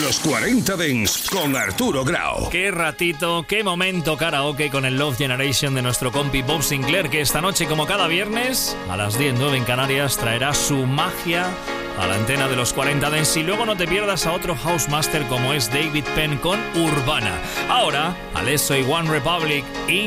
los 40 Dance con Arturo Grau. Qué ratito, qué momento karaoke con el Love Generation de nuestro compi Bob Sinclair, que esta noche, como cada viernes, a las 10:09 en Canarias, traerá su magia a la antena de los 40 Dance. Y luego no te pierdas a otro Housemaster como es David Penn con Urbana. Ahora, Alesso y One Republic y